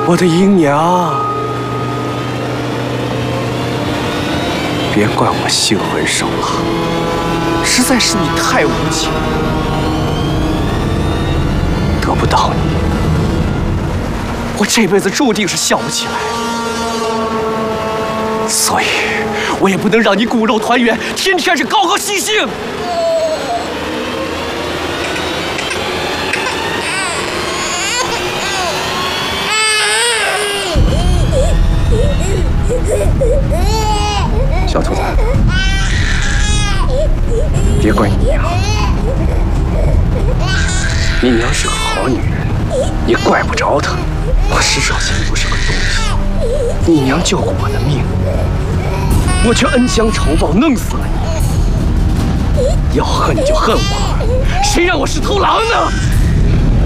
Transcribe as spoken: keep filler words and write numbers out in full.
我的姨娘，别怪我心狠手辣，实在是你太无情，得不到你，我这辈子注定是笑不起来，所以我也不能让你骨肉团圆，天天是高高兴兴。 小兔子，别怪你娘，你娘是个好女人，你怪不着她。我石少卿不是个东西，你娘救过我的命，我却恩将仇报，弄死了你。要恨你就恨我，谁让我是头狼呢？